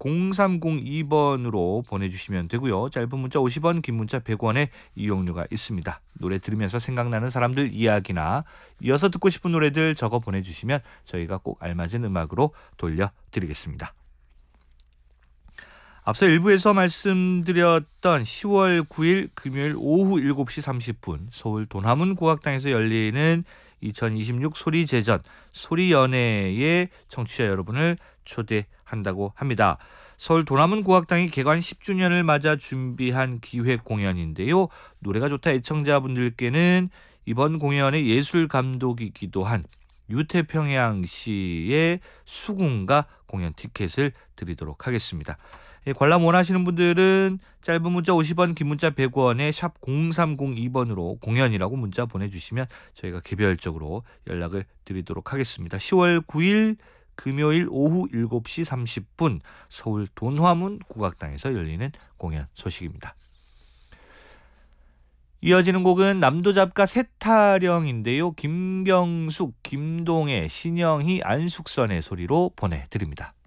0302번으로 보내주시면 되고요. 짧은 문자 50원, 긴 문자 100원의 이용료가 있습니다. 노래 들으면서 생각나는 사람들 이야기나 이어서 듣고 싶은 노래들 적어 보내주시면 저희가 꼭 알맞은 음악으로 돌려드리겠습니다. 앞서 일부에서 말씀드렸던 10월 9일 금요일 오후 7시 30분 서울 돈화문 국악당에서 열리는 2026 소리제전 소리연애의 청취자 여러분을 초대한다고 합니다. 서울 돈화문 국악당이 개관 10주년을 맞아 준비한 기획 공연인데요. 노래가 좋다 애청자분들께는 이번 공연의 예술 감독이기도 한 유태평양 씨의 수군가 공연 티켓을 드리도록 하겠습니다. 관람 원하시는 분들은 짧은 문자 50원, 긴 문자 100원에 샵 0302번으로 공연이라고 문자 보내주시면 저희가 개별적으로 연락을 드리도록 하겠습니다. 10월 9일 금요일 오후 7시 30분 서울 돈화문 국악당에서 열리는 공연 소식입니다. 이어지는 곡은 남도잡가 세타령인데요. 김경숙, 김동애, 신영희, 안숙선의 소리로 보내드립니다.